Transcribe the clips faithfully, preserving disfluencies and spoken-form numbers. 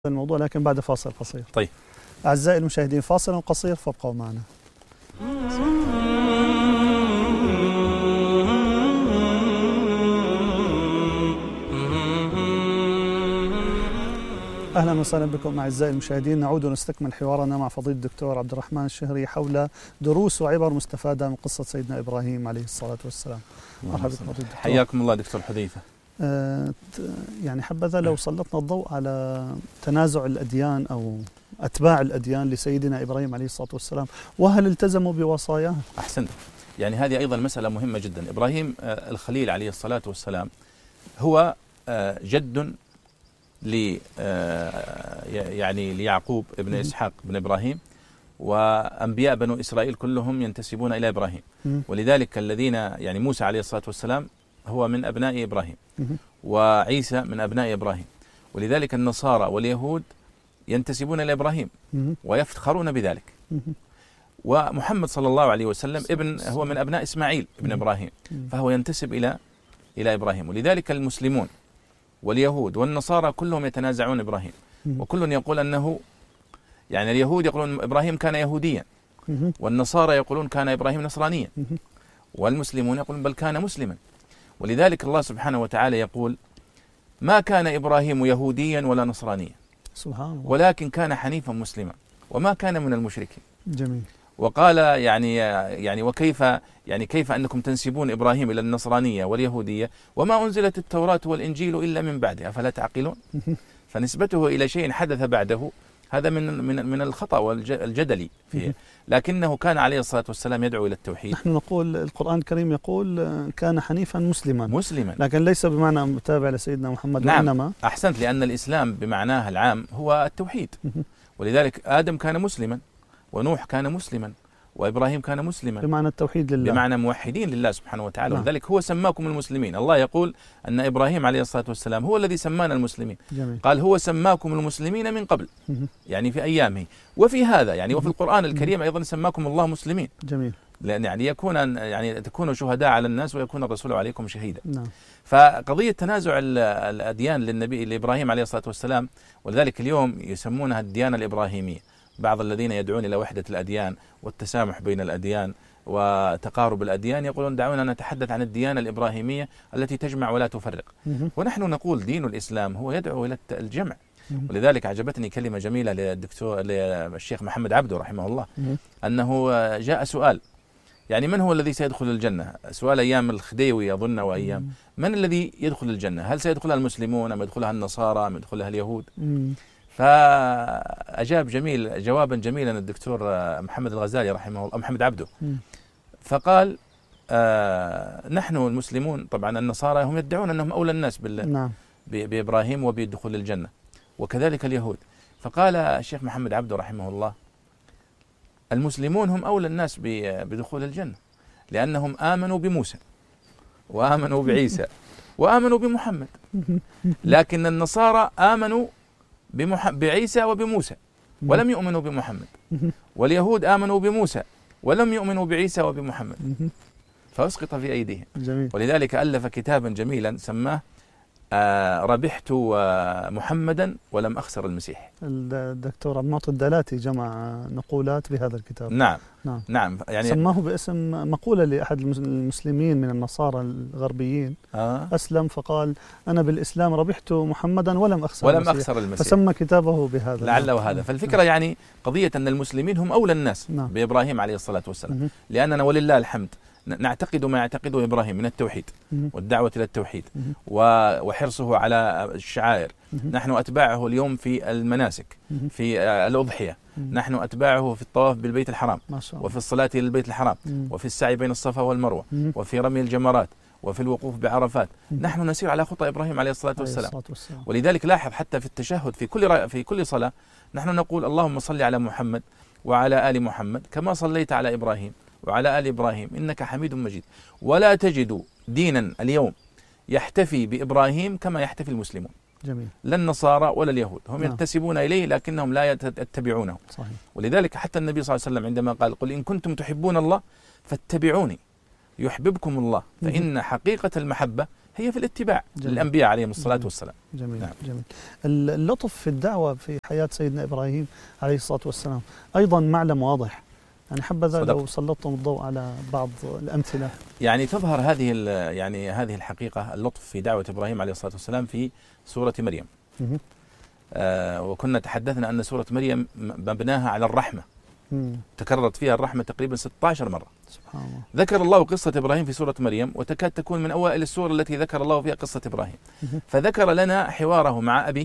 الموضوع لكن بعد فاصل قصير. طيب أعزائي المشاهدين، فاصل قصير فابقوا معنا. أهلا وسهلا بكم أعزائي المشاهدين. نعود ونستكمل حوارنا مع فضيلة الدكتور عبد الرحمن الشهري حول دروس وعبر مستفادة من قصة سيدنا إبراهيم عليه الصلاة والسلام. مرحبا بكم فضيلة الدكتور. حياكم الله دكتور حذيفة. آه يعني حبذا لو سلطنا الضوء على تنازع الأديان أو أتباع الأديان لسيدنا إبراهيم عليه الصلاة والسلام، وهل التزموا بوصاياه؟ أحسنت. يعني هذه أيضا مسألة مهمة جدا. إبراهيم الخليل عليه الصلاة والسلام هو جد ل يعني ليعقوب ابن إسحاق بن إبراهيم، وأنبياء بنو إسرائيل كلهم ينتسبون إلى إبراهيم، ولذلك الذين يعني موسى عليه الصلاة والسلام هو من أبناء إبراهيم، وعيسى من أبناء إبراهيم، ولذلك النصارى واليهود ينتسبون إلى إبراهيم ويفتخرون بذلك. ومحمد صلى الله عليه وسلم ابن هو من أبناء إسماعيل ابن إبراهيم، فهو ينتسب إلى إلى إبراهيم. ولذلك المسلمون واليهود والنصارى كلهم يتنازعون إبراهيم، وكل يقول أنه يعني اليهود يقولون إبراهيم كان يهوديا، والنصارى يقولون كان إبراهيم نصرانيا، والمسلمون يقولون بل كان مسلما. ولذلك الله سبحانه وتعالى يقول ما كان إبراهيم يهوديا ولا نصرانيا سبحان الله، ولكن كان حنيفا مسلما وما كان من المشركين. جميل. وقال يعني يعني وكيف يعني كيف أنكم تنسبون إبراهيم إلى النصرانية واليهودية وما أنزلت التوراة والإنجيل إلا من بعده أفلا تعقلون؟ فنسبته إلى شيء حدث بعده هذا من من من الخطأ والجدل فيه، لكنه كان عليه الصلاة والسلام يدعو إلى التوحيد. نحن نقول القرآن الكريم يقول كان حنيفا مسلما مسلما لكن ليس بمعنى متابع لسيدنا محمد. نعم. وإنما أحسنت، لأن الإسلام بمعناه العام هو التوحيد، ولذلك آدم كان مسلما، ونوح كان مسلما، وإبراهيم كان مسلما، بمعنى التوحيد لله، بمعنى موحدين لله سبحانه وتعالى. نعم. ولذلك هو سماكم المسلمين. الله يقول أن إبراهيم عليه الصلاة والسلام هو الذي سمانا المسلمين. جميل. قال هو سماكم المسلمين من قبل، يعني في أيامه وفي هذا يعني وفي القرآن الكريم أيضا سماكم الله مسلمين. جميل. لأن يعني يكون يعني تكونوا شهداء على الناس ويكون الرسول عليكم شهيدا. نعم. فقضية تنازع الأديان للنبي لإبراهيم عليه الصلاة والسلام، ولذلك اليوم يسمونها الديانة الإبراهيمية. بعض الذين يدعون إلى وحدة الأديان والتسامح بين الأديان وتقارب الأديان يقولون دعونا نتحدث عن الديانة الإبراهيمية التي تجمع ولا تفرق، ونحن نقول دين الإسلام هو يدعو إلى الجمع. ولذلك عجبتني كلمة جميلة للدكتور للشيخ محمد عبده رحمه الله، أنه جاء سؤال يعني من هو الذي سيدخل الجنة؟ سؤال أيام الخديوي أظن وأيام، من الذي يدخل الجنة؟ هل سيدخلها المسلمون أم يدخلها النصارى أم يدخلها اليهود؟ فأجاب جميل جوابا جميلا الدكتور محمد الغزالي رحمه الله، محمد عبده، فقال آه نحن المسلمون طبعا النصارى هم يدعون أنهم أولى الناس بال نعم. بإبراهيم وبدخول الجنة، وكذلك اليهود. فقال الشيخ محمد عبده رحمه الله المسلمون هم أولى الناس بدخول الجنة لأنهم آمنوا بموسى وآمنوا بعيسى وآمنوا بمحمد، لكن النصارى آمنوا بعيسى وبموسى ولم يؤمنوا بمحمد، واليهود آمنوا بموسى ولم يؤمنوا بعيسى وبمحمد، فأسقط في أيديهم. جميل. ولذلك ألف كتابا جميلا سماه آه ربحت محمدا ولم أخسر المسيح. الدكتور عبد المعطي الدلاتي جمع نقولات بهذا الكتاب. نعم نعم, نعم. يعني سماه باسم مقولة لأحد المسلمين من النصارى الغربيين. آه. أسلم فقال أنا بالإسلام ربحت محمدا ولم أخسر ولم المسيح. أخسر المسيح، فسمى كتابه بهذا لعله هذا. فالفكرة يعني قضية أن المسلمين هم أولى الناس نعم. بإبراهيم عليه الصلاة والسلام، لأننا ولله الحمد نعتقد ما يعتقده إبراهيم من التوحيد والدعوة إلى التوحيد وحرصه على الشعائر. نحن أتباعه اليوم في المناسك، في الأضحية، نحن أتباعه في الطواف بالبيت الحرام، وفي الصلاة إلى البيت الحرام، وفي السعي بين الصفا والمروة، وفي رمي الجمرات، وفي الوقوف بعرفات. نحن نسير على خطى إبراهيم عليه الصلاة والسلام. ولذلك لاحظ حتى في التشهد في كل في كل صلاة نحن نقول اللهم صل على محمد وعلى آل محمد كما صليت على إبراهيم وعلى آل إبراهيم إنك حميد مجيد. ولا تجد دينا اليوم يحتفي بإبراهيم كما يحتفي المسلمون. جميل. لا النصارى ولا اليهود، هم نعم. ينتسبون إليه لكنهم لا يتبعونه. صحيح. ولذلك حتى النبي صلى الله عليه وسلم عندما قال قل إن كنتم تحبون الله فاتبعوني يحببكم الله، فإن حقيقة المحبة هي في الاتباع جميل. للأنبياء عليهم الصلاة جميل. والسلام. جميل. نعم. جميل. اللطف في الدعوة في حياة سيدنا إبراهيم عليه الصلاة والسلام أيضا معلم واضح، يعني حبذا لو سلطتم الضوء على بعض الأمثلة. يعني تظهر هذه يعني هذه الحقيقة اللطف في دعوة إبراهيم عليه الصلاة والسلام في سورة مريم. آه وكنا تحدثنا أن سورة مريم مبناها على الرحمة، مم. تكررت فيها الرحمة تقريبا ستة عشر مرة. سبحان الله. ذكر الله قصة إبراهيم في سورة مريم، وتكاد تكون من أوائل السور التي ذكر الله فيها قصة إبراهيم. مم. فذكر لنا حواره مع أبيه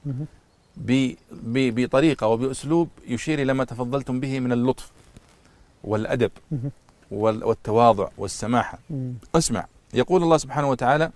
بطريقة وبأسلوب يشير إلى ما تفضلتم به من اللطف والأدب مم. والتواضع والسماحة. مم. اسمع، يقول الله سبحانه وتعالى: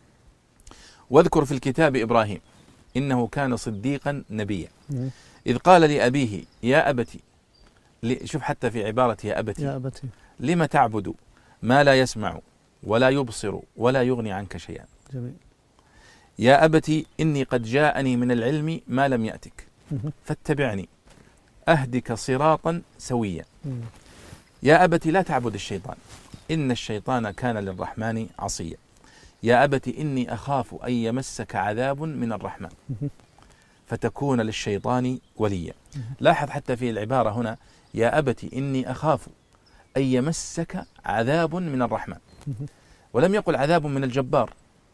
واذكر في الكتاب إبراهيم إنه كان صديقا نبيا إذ قال لأبيه يا أبتي، شوف حتى في عبارة يا أبتي, يا أبتي لما تعبد ما لا يسمع ولا يبصر ولا يغني عنك شيئا. جميل. يا أبتي إني قد جاءني من العلم ما لم يأتك فاتبعني أهدك صراطا سويا. يا أبتي لا تعبد الشيطان إن الشيطان كان للرحمن عصيا. يا أبتي إني أخاف أن يمسك عذاب من الرحمن فتكون للشيطان وليا. لاحظ حتى في العبارة هنا يا أبتي إني أخاف أن يمسك عذاب من الرحمن، ولم يقل عذاب من الجبار،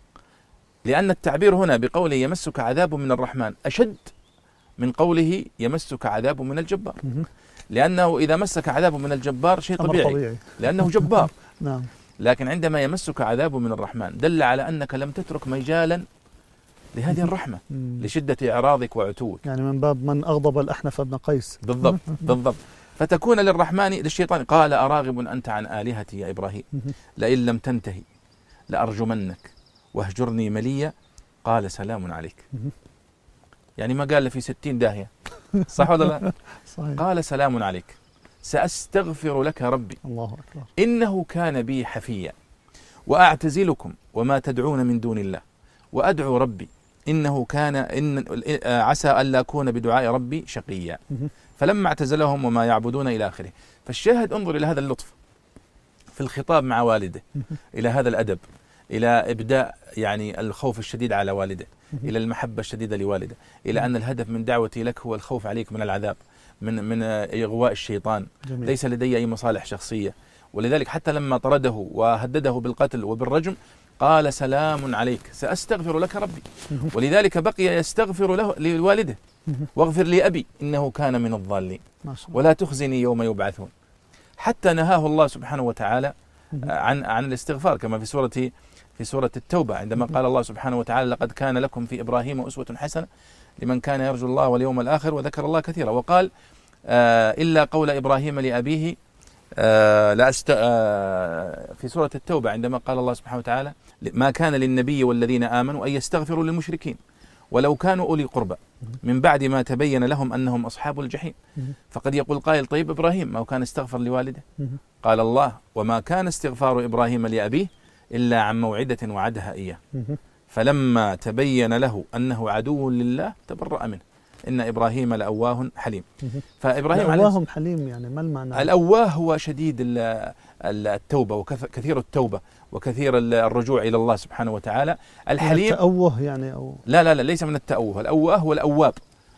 لأن التعبير هنا بقوله يمسك عذاب من الرحمن أشد من قوله يمسك عذاب من الجبار، لأنه إذا مسك عذاب من الجبار شيء طبيعي لأنه جبار. نعم. لكن عندما يمسك عذاب من الرحمن دل على أنك لم تترك مجالا لهذه الرحمة لشدة إعراضك وعتوك، يعني من باب من أغضب الأحنف بن قيس. بالضبط بالضبط. فتكون للرحمن للشيطان قال أراغب أنت عن آلهتي يا إبراهيم لئن لم تنتهي لأرجمنك واهجرني مليا قال سلام عليك. يعني ما قال في ستين داهية، صح ولا لا؟ صحيح. قال سلام عليك سأستغفر لك ربي الله أكبر إنه كان بي حفيا وأعتزلكم وما تدعون من دون الله وأدعو ربي إنه كان إن عسى ألا أكون بدعاء ربي شقيا. فلما اعتزلهم وما يعبدون إلى آخره. فالشاهد انظر إلى هذا اللطف في الخطاب مع والده، إلى هذا الأدب، إلى إبداء يعني الخوف الشديد على والده، إلى المحبة الشديدة لوالده، إلى أن الهدف من دعوتي لك هو الخوف عليك من العذاب، من من إغواء الشيطان. جميل. ليس لدي أي مصالح شخصية. ولذلك حتى لما طرده وهدده بالقتل وبالرجم قال سلام عليك سأستغفر لك ربي. ولذلك بقي يستغفر له لوالده واغفر لي أبي إنه كان من الضالين ولا تخزني يوم يبعثون. حتى نهاه الله سبحانه وتعالى عن عن الاستغفار كما في سورة في سورة التوبة عندما قال الله سبحانه وتعالى لقد كان لكم في إبراهيم أسوة حسنة لمن كان يرجو الله واليوم الآخر وذكر الله كثيرا. وقال آه إلا قول إبراهيم لأبيه آه لا أست آه في سورة التوبة عندما قال الله سبحانه وتعالى ما كان للنبي والذين آمنوا أن يستغفروا للمشركين ولو كانوا أولي قربى من بعد ما تبين لهم أنهم أصحاب الجحيم. فقد يقول قائل طيب إبراهيم ما كان استغفر لوالده؟ قال الله وما كان استغفار إبراهيم لأبيه إلا عن موعدة وعدها إياه فلما تبين له أنه عدو لله تبرأ منه إن إبراهيم لأواه حليم. فإبراهيم لأواه حليم يعني ما المعنى؟ الأواه هو شديد التوبة وكثير التوبة وكثير الرجوع إلى الله سبحانه وتعالى. الحليم التأوه يعني أو لا لا لا ليس من التأوه. الأواه هو الأواب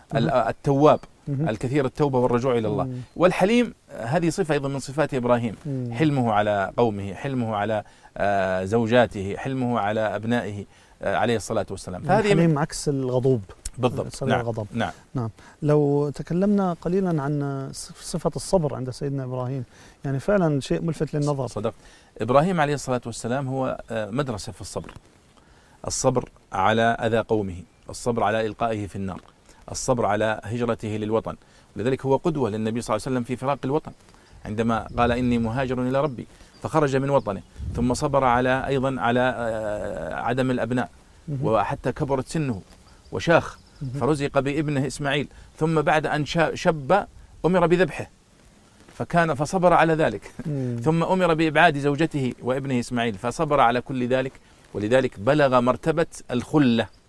التواب الكثير التوبة والرجوع إلى الله. والحليم هذه صفة أيضا من صفات إبراهيم، حلمه على قومه، حلمه على زوجاته، حلمه على أبنائه عليه الصلاة والسلام. فهذه الحليم عكس الغضوب. بالضبط. نعم. الغضب. نعم. نعم. لو تكلمنا قليلا عن صفة الصبر عند سيدنا إبراهيم، يعني فعلا شيء ملفت للنظر. صدق. إبراهيم عليه الصلاة والسلام هو مدرسة في الصبر، الصبر على أذى قومه، الصبر على إلقائه في النار، الصبر على هجرته للوطن. لذلك هو قدوة للنبي صلى الله عليه وسلم في فراق الوطن عندما قال إني مهاجر إلى ربي فخرج من وطنه ثم صبر على أيضا على عدم الأبناء وحتى كبرت سنه وشاخ فرزق بابنه إسماعيل ثم بعد أن شب أمر بذبحه فكان فصبر على ذلك ثم أمر بإبعاد زوجته وابنه إسماعيل فصبر على كل ذلك. ولذلك بلغ مرتبة الخلة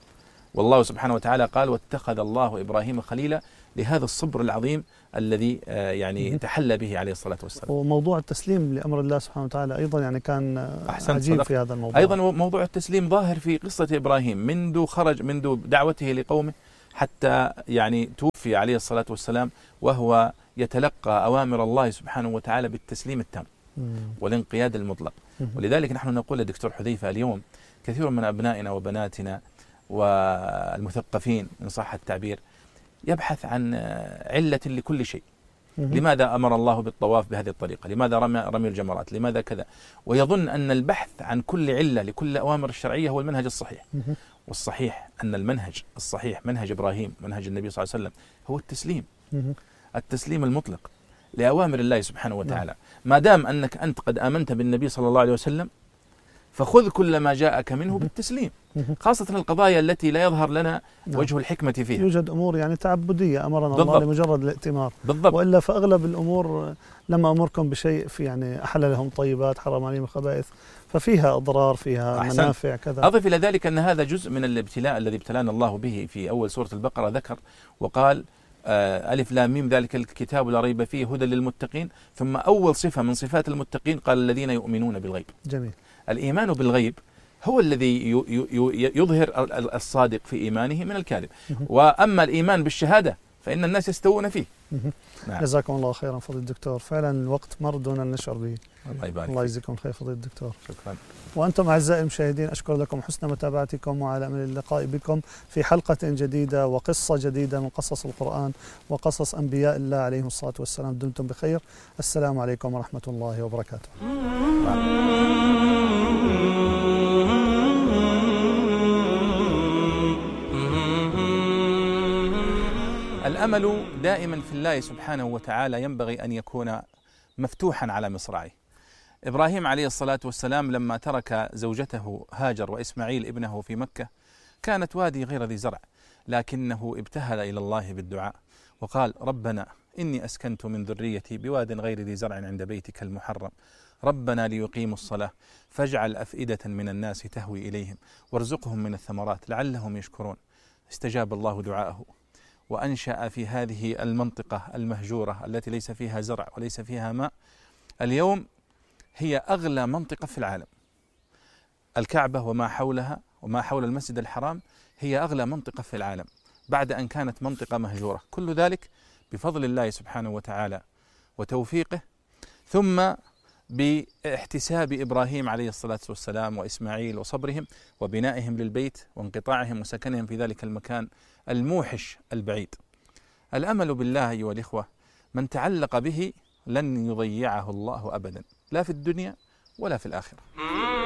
والله سبحانه وتعالى قال واتخذ الله إبراهيم خليلا لهذا الصبر العظيم الذي يعني تحلى به عليه الصلاة والسلام. وموضوع التسليم لأمر الله سبحانه وتعالى أيضا يعني كان عجيب صدق. في هذا الموضوع أيضا موضوع التسليم ظاهر في قصة إبراهيم منذ خرج منذ دعوته لقومه حتى يعني توفي عليه الصلاة والسلام وهو يتلقى أوامر الله سبحانه وتعالى بالتسليم التام والانقياد المطلق. ولذلك نحن نقول للدكتور حذيفة اليوم كثير من أبنائنا وبناتنا والمثقفين إن صح التعبير يبحث عن علة لكل شيء. لماذا أمر الله بالطواف بهذه الطريقة؟ لماذا رمي, رمي الجمرات؟ لماذا كذا؟ ويظن أن البحث عن كل علة لكل أوامر الشرعية هو المنهج الصحيح. والصحيح أن المنهج الصحيح منهج إبراهيم منهج النبي صلى الله عليه وسلم هو التسليم التسليم المطلق لأوامر الله سبحانه وتعالى. ما دام أنك أنت قد آمنت بالنبي صلى الله عليه وسلم فخذ كل ما جاءك منه بالتسليم، خاصة القضايا التي لا يظهر لنا وجه الحكمة فيها. يوجد أمور يعني تعبدية أمرنا بالضبط. الله لمجرد الائتمار بالضبط. وإلا فأغلب الأمور لما أمركم بشيء في يعني أحل لهم طيبات حرم عليهم الخبائث ففيها أضرار فيها أحسن. منافع كذا. أضف إلى ذلك أن هذا جزء من الابتلاء الذي ابتلانا الله به في أول سورة البقرة. ذكر وقال آه ألف لام ميم ذلك الكتاب لا ريب فيه هدى للمتقين، ثم أول صفة من صفات المتقين قال الذين يؤمنون بالغيب. جميل. الإيمان بالغيب هو الذي يظهر الصادق في إيمانه من الكاذب. وأما الإيمان بالشهادة فإن الناس يستوون فيه. نعم. جزاكم الله خيرا فضيلة الدكتور، فعلا الوقت مر دون أن نشعر به. الله يبارك. الله يجزيكم خير فضيلة الدكتور. شكرا. وأنتم أعزائي المشاهدين أشكر لكم حسن متابعتكم وعلى أمل اللقاء بكم في حلقة جديدة وقصة جديدة من قصص القرآن وقصص أنبياء الله عليهم الصلاة والسلام. دمتم بخير. السلام عليكم ورحمة الله وبركاته. الأمل دائما في الله سبحانه وتعالى ينبغي أن يكون مفتوحا على مصراعيه. إبراهيم عليه الصلاة والسلام لما ترك زوجته هاجر وإسماعيل ابنه في مكة كانت وادي غير ذي زرع، لكنه ابتهل إلى الله بالدعاء وقال ربنا إني أسكنت من ذريتي بواد غير ذي زرع عند بيتك المحرم ربنا ليقيموا الصلاة فاجعل أفئدة من الناس تهوي إليهم وارزقهم من الثمرات لعلهم يشكرون. استجاب الله دعاءه وأنشأ في هذه المنطقة المهجورة التي ليس فيها زرع وليس فيها ماء اليوم هي أغلى منطقة في العالم. الكعبة وما حولها وما حول المسجد الحرام هي أغلى منطقة في العالم بعد أن كانت منطقة مهجورة. كل ذلك بفضل الله سبحانه وتعالى وتوفيقه، ثم باحتساب إبراهيم عليه الصلاة والسلام وإسماعيل وصبرهم وبنائهم للبيت وانقطاعهم وسكنهم في ذلك المكان الموحش البعيد. الأمل بالله أيها الإخوة من تعلق به لن يضيعه الله أبدا لا في الدنيا ولا في الآخرة.